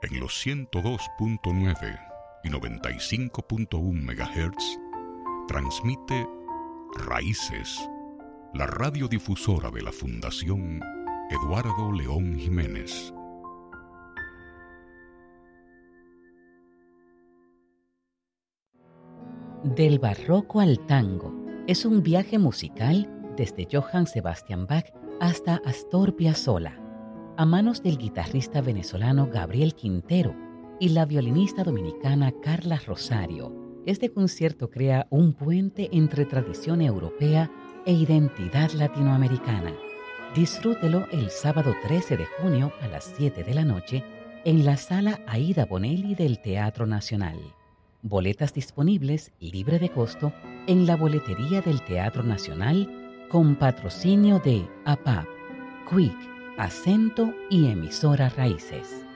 En los 102.9 y 95.1 MHz transmite Raíces, la radiodifusora de la Fundación Eduardo León Jiménez. Del barroco al tango es un viaje musical desde Johann Sebastian Bach hasta Astor Piazzolla, a manos del guitarrista venezolano Gabriel Quintero y la violinista dominicana Carla Rosario. Este concierto crea un puente entre tradición europea e identidad latinoamericana. Disfrútelo el sábado 13 de junio a las 7 de la noche en la Sala Aida Bonelli del Teatro Nacional. Boletas disponibles libre de costo en la boletería del Teatro Nacional con patrocinio de APAP, Quick, Acento y Emisora Raíces.